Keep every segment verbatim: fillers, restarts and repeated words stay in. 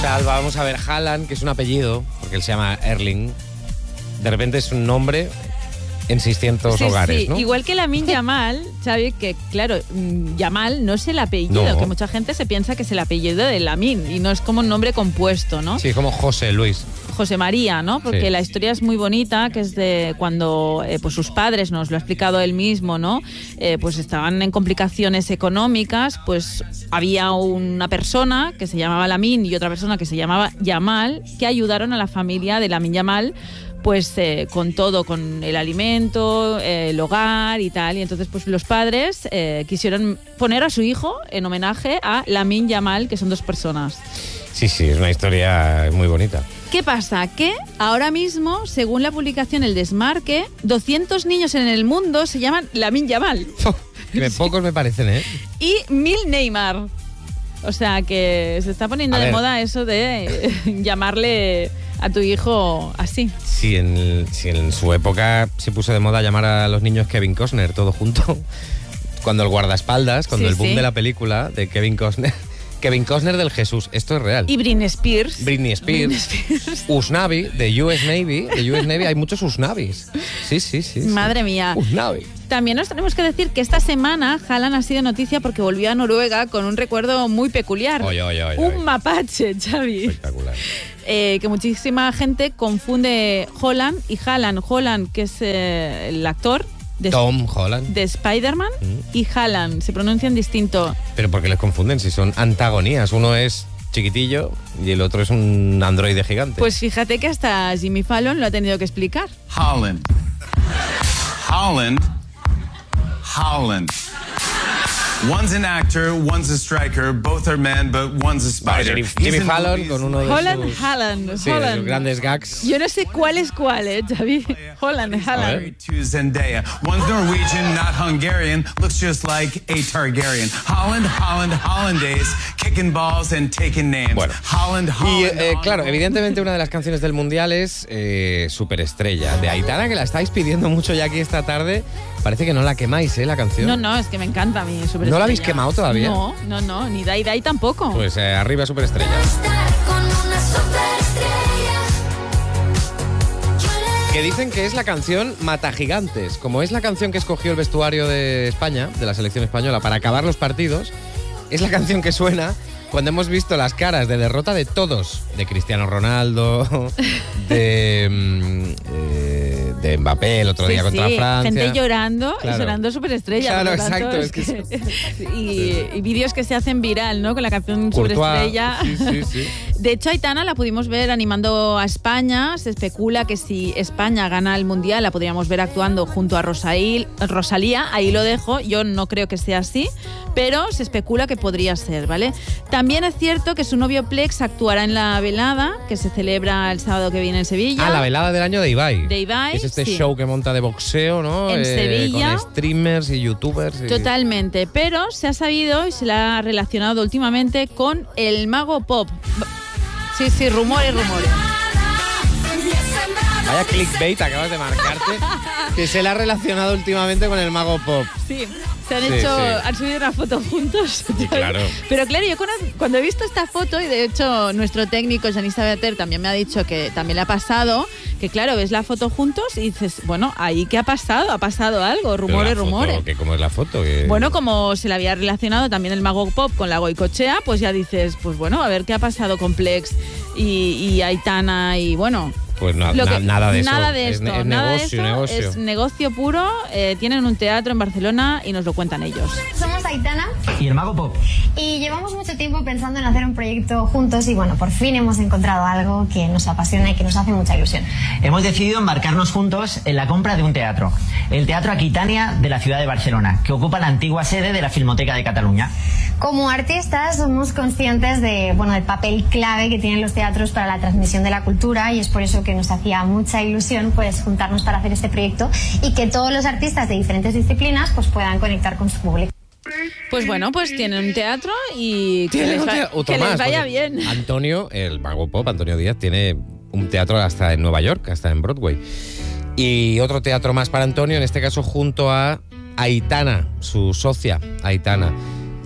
sea, Alba, vamos a ver, Haaland, que es un apellido, porque él se llama Erling, de repente es un nombre en seiscientos sí, hogares, sí. ¿no? Igual que Lamine Yamal, Xavi, que claro, Yamal no es el apellido, No. que mucha gente se piensa que es el apellido de Lamine y no es como un nombre compuesto, ¿no? Sí, como José Luis. José María, ¿no? Porque Sí. la historia es muy bonita, que es de cuando eh, pues sus padres, nos lo ha explicado él mismo, ¿no? Eh, pues estaban en complicaciones económicas, pues había una persona que se llamaba Lamine y otra persona que se llamaba Yamal, que ayudaron a la familia de Lamine Yamal pues eh, con todo, con el alimento, eh, el hogar y tal. Y entonces pues los padres eh, quisieron poner a su hijo en homenaje a Lamine Yamal, que son dos personas. Sí, sí, es una historia muy bonita. ¿Qué pasa? Que ahora mismo, según la publicación El Desmarque, doscientos niños en el mundo se llaman Lamine Yamal. Que pocos me parecen, ¿eh? Y mil Neymar. O sea que se está poniendo A de ver. moda eso de eh, llamarle a tu hijo así. Si en, si en su época se puso de moda llamar a los niños Kevin Costner, todo junto. Cuando el guardaespaldas, cuando Sí, el boom sí. de la película de Kevin Costner. Kevin Costner del Jesús, esto es real. Y Britney Spears. Britney Spears, Usnavi, de U S Navy, de U S Navy, hay muchos Usnavis. Sí, sí, sí. sí. Madre mía. Usnavi. También nos tenemos que decir que esta semana Haaland ha sido noticia porque volvió a Noruega con un recuerdo muy peculiar. Oye, oye, oye, un oye. mapache, Xavi. Espectacular. Eh, que muchísima gente confunde Holland y Haaland. Holland, que es eh, el actor de, Tom Holland. de Spider-Man, Mm. y Haaland. Se pronuncian distinto. Pero ¿por qué les confunden si son antagonías? Uno es chiquitillo y el otro es un androide gigante. Pues fíjate que hasta Jimmy Fallon lo ha tenido que explicar. Holland. Holland. Holland. One's an actor, one's a striker, both are men, but one's a Vale, spider. Jimmy, He's Jimmy in Fallon movies con uno de Holland, sus, Haaland, sí, de Holland. sus grandes gags. Yo no sé cuál es cuál, ¿eh, Xavi? Holland, Haaland. Married to Zendaya. One's Norwegian, not Hungarian, looks just like a Targaryen. Holland, Holland, Hollandaise, kicking balls and taking names. Bueno, Holland, y Holland. eh, claro, Holland. evidentemente una de las canciones del Mundial es eh, Superestrella, de Aitana, que la estáis pidiendo mucho ya aquí esta tarde. Parece que no la quemáis, ¿eh? La canción. No, no, es que me encanta a mí Superestrella. ¿No la habéis quemado todavía? No, no, no, ni Dai Dai tampoco. Pues eh, arriba Superestrella. Con una superestrella. Que dicen que es la canción Mata Gigantes. Como es la canción que escogió el vestuario de España, de la selección española, para acabar los partidos, es la canción que suena cuando hemos visto las caras de derrota de todos. De Cristiano Ronaldo, de, mm, eh, de Mbappé el otro Sí, día contra sí, Francia. gente llorando Claro. y sonando Superestrella. Claro, por lo tanto, exacto, es es que que- y, y vídeos que se hacen viral, ¿no? Con la canción Courtois. Superestrella. Sí, sí, sí. De hecho, Aitana la pudimos ver animando a España. Se especula que si España gana el Mundial la podríamos ver actuando junto a Rosail, Rosalía. Ahí lo dejo. Yo no creo que sea así, pero se especula que podría ser, ¿vale? También es cierto que su novio Plex actuará en la velada, que se celebra el sábado que viene en Sevilla. Ah, la velada del año de Ibai. De Ibai, Es este sí. show que monta de boxeo, ¿no? En Sevilla. Con streamers y youtubers. y- Totalmente, pero se ha sabido y se la ha relacionado últimamente con el mago pop. Sí, sí, rumores, rumores. Vaya clickbait acabas de marcarte. Que se le ha relacionado últimamente con el mago pop. Sí, se han Sí, hecho, sí. han subido una foto juntos. Sí, claro. Pero claro, yo conozco- cuando he visto esta foto, y de hecho nuestro técnico, Janissa Beater, también me ha dicho que también le ha pasado, que claro, ves la foto juntos y dices, bueno, ahí qué ha pasado, ha pasado algo, Pero rumores, la foto, rumores. que ¿Cómo es la foto? Que- Bueno, como se le había relacionado también el mago pop con la Goicochea, pues ya dices, pues bueno, a ver qué ha pasado con Plex y, y Aitana y bueno. Pues na- Lo na- que- nada de eso. Nada de Es esto, ne- es nada de negocio, eso, negocio. es negocio puro. eh, tienen un teatro en Barcelona y nos lo cuentan ellos. Somos Aitana Y el mago pop. y llevamos mucho tiempo pensando en hacer un proyecto juntos y bueno, por fin hemos encontrado algo que nos apasiona y que nos hace mucha ilusión. Hemos decidido embarcarnos juntos en la compra de un teatro. El Teatro Aquitania de la ciudad de Barcelona, que ocupa la antigua sede de la Filmoteca de Cataluña. Como artistas somos conscientes de, bueno, del papel clave que tienen los teatros para la transmisión de la cultura y es por eso que nos hacía mucha ilusión pues juntarnos para hacer este proyecto y que todos los artistas de diferentes disciplinas pues puedan conectar con su público. Pues bueno, pues tienen un teatro y que Tiene les, un va- tea- otro que les más, vaya porque bien. Antonio, el mago pop, Antonio Díaz, tiene un teatro hasta en Nueva York, hasta en Broadway. Y otro teatro más para Antonio, en este caso junto a Aitana, su socia, Aitana.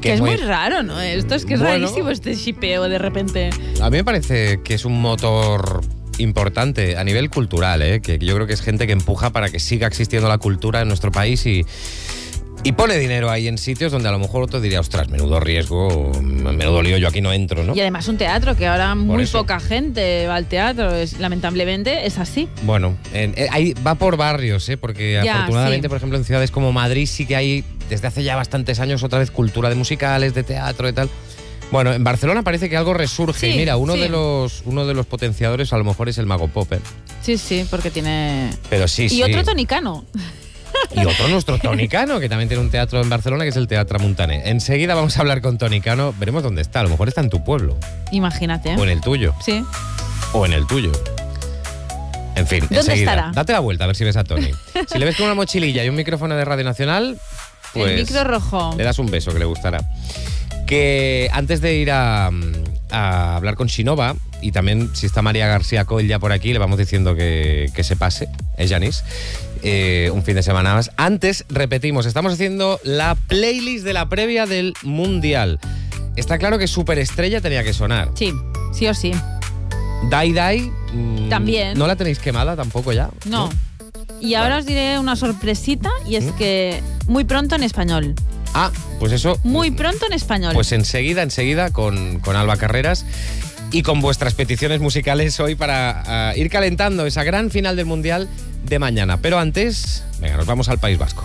Que, que es muy... muy raro, ¿no? Esto es que es bueno, rarísimo este shipeo de repente. A mí me parece que es un motor importante a nivel cultural, ¿eh? Que yo creo que es gente que empuja para que siga existiendo la cultura en nuestro país y, y pone dinero ahí en sitios donde a lo mejor otro diría, ostras, menudo riesgo, menudo lío, yo aquí no entro, ¿no? Y además un teatro, que ahora muy poca gente va al teatro, es, lamentablemente es así. Bueno, en, en, ahí va por barrios, ¿eh? Porque ya, afortunadamente, sí. por ejemplo, en ciudades como Madrid sí que hay, desde hace ya bastantes años, otra vez cultura de musicales, de teatro y tal. Bueno, en Barcelona parece que algo resurge. Sí, Mira, uno, sí. de los, uno de los potenciadores a lo mejor es el Mago Popper. Sí, sí, porque tiene... Pero sí, y sí. otro tonicano. Y otro nuestro Tonicano, que también tiene un teatro en Barcelona, que es el Teatro Montaner. Enseguida vamos a hablar con Tonicano. Veremos dónde está. A lo mejor está en tu pueblo. Imagínate. O en el tuyo. Sí. O en el tuyo. En fin, ¿Dónde enseguida. estará? Date la vuelta a ver si ves a Tony. Si le ves con una mochililla y un micrófono de Radio Nacional, pues... El micro rojo. Le das un beso, que le gustará. Que antes de ir a, a hablar con Shinova, y también si está María García Coll ya por aquí, le vamos diciendo que, que se pase, es Yanis, eh, un fin de semana más. Antes, repetimos, estamos haciendo la playlist de la previa del Mundial. Está claro que Superestrella tenía que sonar. Sí, sí o sí. Dai Dai, mmm, también. ¿No la tenéis quemada tampoco ya? No. ¿No? Y ahora bueno. os diré una sorpresita, y es ¿Mm? que muy pronto en español. Ah, pues eso. Muy pronto en español. Pues enseguida, enseguida con, con Alba Carreras y con vuestras peticiones musicales hoy para uh, ir calentando esa gran final del Mundial de mañana. Pero antes, venga, nos vamos al País Vasco.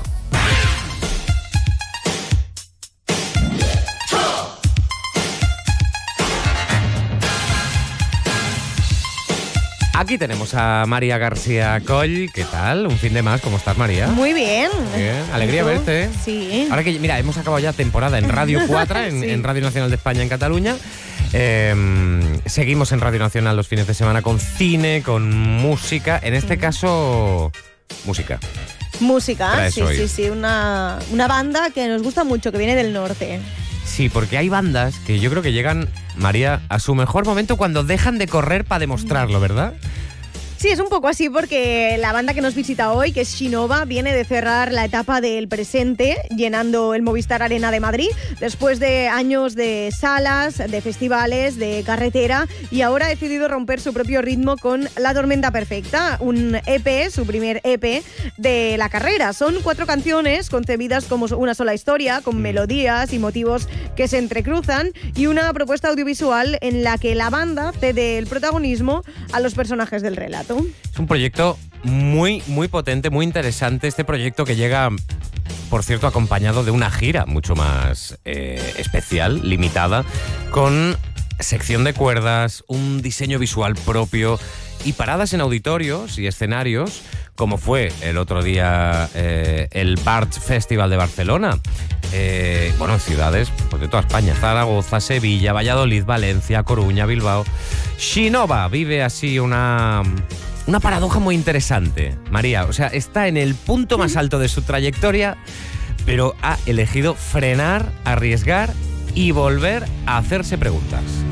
Aquí tenemos a María García Coll. ¿Qué tal? Un fin de más. ¿Cómo estás, María? Muy bien. Bien. Alegría verte. Sí. Ahora que, mira, hemos acabado ya temporada en Radio cuatro, en, sí. en Radio Nacional de España, en Cataluña. Eh, seguimos en Radio Nacional los fines de semana con cine, con música. En este caso, música. Música, sí, hoy. sí, sí. Una, una banda que nos gusta mucho, que viene del norte. Sí, porque hay bandas que yo creo que llegan, María, a su mejor momento cuando dejan de correr para demostrarlo, ¿verdad? Sí, es un poco así porque la banda que nos visita hoy, que es Shinova, viene de cerrar la etapa del presente, llenando el Movistar Arena de Madrid, después de años de salas, de festivales, de carretera, y ahora ha decidido romper su propio ritmo con La Tormenta Perfecta, un E P, su primer E P de la carrera. Son cuatro canciones concebidas como una sola historia, con melodías y motivos que se entrecruzan, y una propuesta audiovisual en la que la banda cede el protagonismo a los personajes del relato. Es un proyecto muy, muy potente, muy interesante. Este proyecto que llega, por cierto, acompañado de una gira mucho más eh, especial, limitada, con sección de cuerdas, un diseño visual propio y paradas en auditorios y escenarios, como fue el otro día eh, el Bart Festival de Barcelona. Eh, bueno, en ciudades pues de toda España, Zaragoza, Sevilla, Valladolid, Valencia, Coruña, Bilbao. Shinova vive así una, una paradoja muy interesante, María. O sea, está en el punto más alto de su trayectoria, pero ha elegido frenar, arriesgar y volver a hacerse preguntas.